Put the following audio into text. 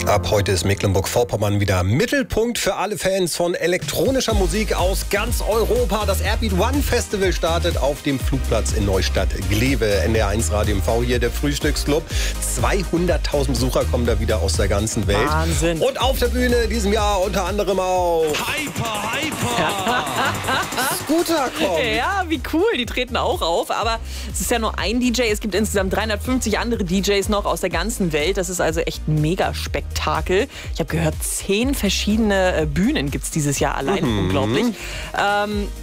Ab heute ist Mecklenburg-Vorpommern wieder Mittelpunkt für alle Fans von elektronischer Musik aus ganz Europa. Das Airbeat One Festival startet auf dem Flugplatz in Neustadt-Glewe. NDR1 Radio MV hier, der Frühstücksclub. 200.000 Besucher kommen da wieder aus der ganzen Welt. Wahnsinn. Und auf der Bühne in diesem Jahr unter anderem auch Hyper! Scooter kommt. Ja, wie cool, die treten auch auf. Aber es ist ja nur ein DJ, es gibt insgesamt 350 andere DJs noch aus der ganzen Welt. Das ist also echt ein Mega-Spektakel. Ich habe gehört, 10 verschiedene Bühnen gibt es dieses Jahr allein. Unglaublich.